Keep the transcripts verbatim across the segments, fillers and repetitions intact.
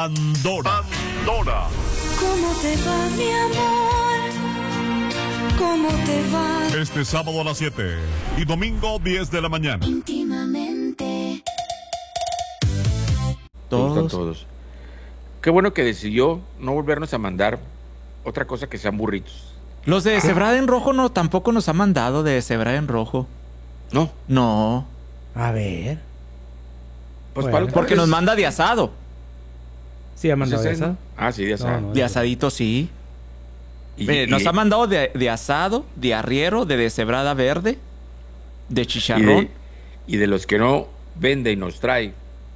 Pandora. Pandora. ¿Cómo te va, mi amor? ¿Cómo te va? Este sábado a las siete y domingo diez de la mañana. Íntimamente. Todos. todos. Qué bueno que decidió no volvernos a mandar otra cosa que sean burritos. Los de Cebrada en Rojo no tampoco nos ha mandado de Cebrada en Rojo. No. No. A ver. Pues Bueno. para Porque nos manda de asado. ¿Sí ha mandado ¿Ese esa? no? Ah, sí, de asado. No, no, De asadito, sí. Y- Mire, y- nos ha mandado de, de asado, de arriero, de deshebrada verde, de y chicharrón. de, y de los que no vende y nos trae.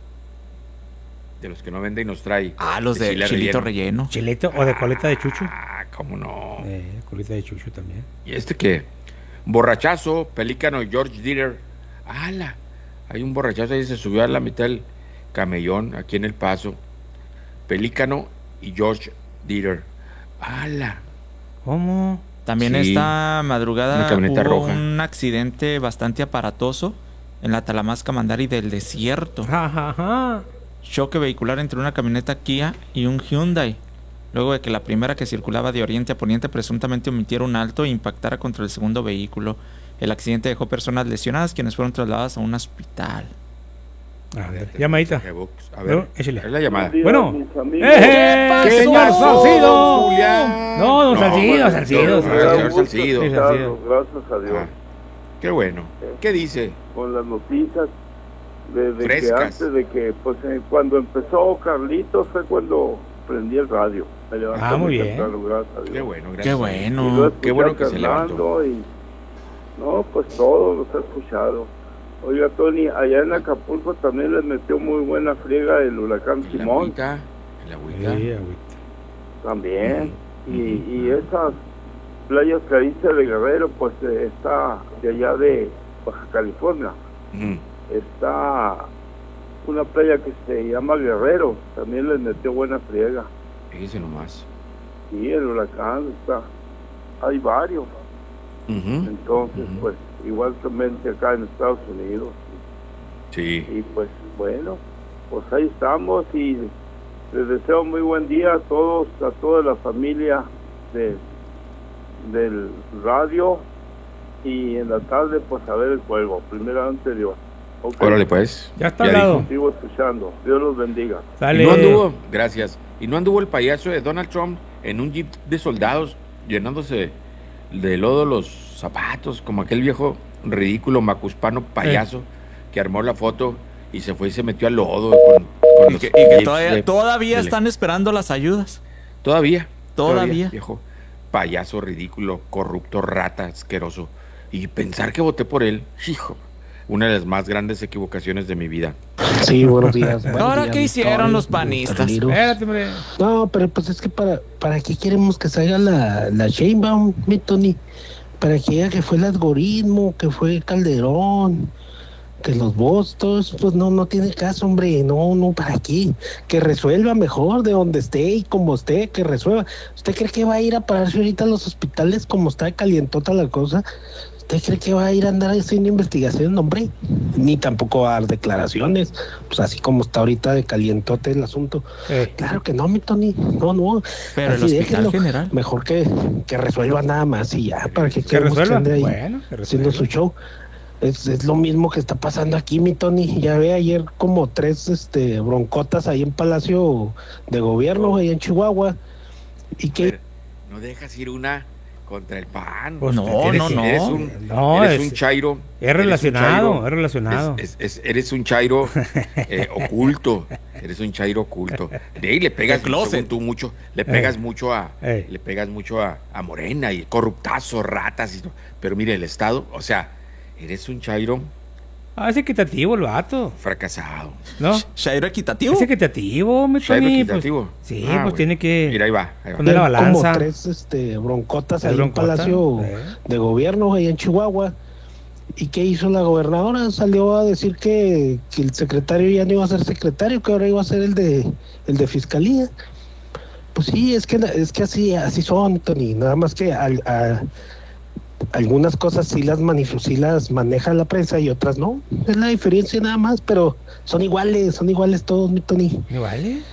De los que no vende y nos trae. Ah, los de chile chilito relleno. relleno. ¿Chilito o de coleta de chucho? Ah, cómo no. Eh, coleta de chucho también. ¿Y este qué? Borrachazo, Pelícano, George Dieter. ¡Hala! Hay un borrachazo ahí, se subió a la mitad del camellón, aquí en El Paso. Pelícano y George Dieter. ¡Hala! ¿Cómo? También Sí, esta una madrugada camioneta hubo roja. un accidente bastante aparatoso en la Talamasca Mandari del Desierto. Ja, ja, ja. Choque vehicular entre una camioneta Kia y un Hyundai. Luego de que la primera, que circulaba de oriente a poniente, presuntamente omitiera un alto e impactara contra el segundo vehículo. El accidente dejó personas lesionadas, quienes fueron trasladadas a un hospital. A ver, llamadita. A Bueno, ver, échale. es la llamada. Bueno. Mis amigos. ¡Eh! ¿Qué ¡Señor pasó, Salcido! Julián? No, don No, Salcido, bueno, Salcido. no, Me no, da señor gusto Salcido. escucharlo, gracias a Dios. Ah, qué bueno. ¿Qué dice? Con las noticias de, de que Frescas. antes de que, pues eh, cuando empezó Carlitos fue cuando prendí el radio. Me levanté Ah, muy bien. temprano, gracias a Dios. Qué bueno, gracias. Qué Y bueno. lo escuché Qué bueno a que se levantó. Fernando y no, pues todo los he escuchado. Oiga, Tony, allá en Acapulco también les metió muy buena friega el huracán El Simón. agüita, el agüita. Sí, agüita. También. Ujú, Y, ujú. y esas playas que dice de Guerrero, pues eh, está de allá de Baja California. Ujú. Está una playa que se llama Guerrero, también les metió buena friega. Fíjese nomás. Y el huracán está, hay varios. Ujú. Entonces, Ujú. pues, igualmente acá en Estados Unidos. Sí. Y pues, bueno, pues ahí estamos y les deseo muy buen día a todos, a toda la familia de, del radio y en la tarde, pues, a ver el juego, primeramente Dios. Okay. Órale, pues. Ya está Ya hablado. dijo. Sigo escuchando. Dios los bendiga. Sale. Y no anduvo, gracias. Y no anduvo el payaso de Donald Trump en un jeep de soldados llenándose de lodo los zapatos, como aquel viejo ridículo macuspano payaso que armó la foto y se fue y se metió al lodo con, con Y los que, y que jeeps todavía, de- todavía del- están esperando las ayudas. Todavía. Todavía. Viejo payaso ridículo, corrupto, rata, asqueroso. Y pensar que voté por él, hijo, una de las más grandes equivocaciones de mi vida. Sí, buenos días. buenos ¿Ahora días, qué mi hicieron Tony, los mis panistas? carlitos. Espérate, hombre. No, pero pues es que para, ¿para qué queremos que salga la, la Sheinbaum, mi Tony? Para que diga que fue el algoritmo, que fue Calderón, que los votos, pues no, no tiene caso, hombre, no, no, ¿para qué? Que resuelva mejor de donde esté y como esté, que resuelva. ¿Usted cree que va a ir a pararse ahorita a los hospitales como está calientota la cosa? ¿Usted cree que va a ir a andar haciendo investigación, hombre? Ni tampoco va a dar declaraciones, pues así como está ahorita de calientote el asunto. Eh, Claro que no, mi Tony, no, no. Pero el Así hospital déjenlo. general. Mejor que, que resuelva nada más y ya, para que que queremos que resuelva. ande ahí Bueno, que haciendo resuelva. su show. Es, es lo mismo que está pasando aquí, mi Tony. Ya ve ayer como tres este broncotas ahí en Palacio de Gobierno, ahí en Chihuahua. Y que No dejas ir una contra el P A N. Pues No, tiene no, que- no. Eres un, No, eres es- un chairo. Es eres un relacionado, chairo, es relacionado. es- es- es- eres un chairo eh, oculto. Eres un chairo oculto. De ahí le pegas De closet. según tú mucho, le pegas mucho a, Ey. le pegas mucho a, a Morena y corruptazo, ratas y todo. Pero mire, el Estado, o sea, eres un chairo Ah, es equitativo el vato, fracasado. ¿no? ¿Shairo equitativo? Es equitativo, mi Chairo Tony. equitativo. Pues, sí, Ah, pues bueno. tiene que Mira, ahí va. Ahí va. poner la como balanza. tres este broncotas ¿Tres ahí broncotas? en Palacio Eh. de Gobierno, ahí en Chihuahua. ¿Y qué hizo la gobernadora? Salió a decir que, que el secretario ya no iba a ser secretario, que ahora iba a ser el de el de fiscalía. Pues sí, es que es que así así son, Tony. Nada más que al, a, algunas cosas sí las manif- sí las maneja la prensa y otras no. Es la diferencia nada más, pero son iguales, son iguales todos, mi Tony. ¿Me vale?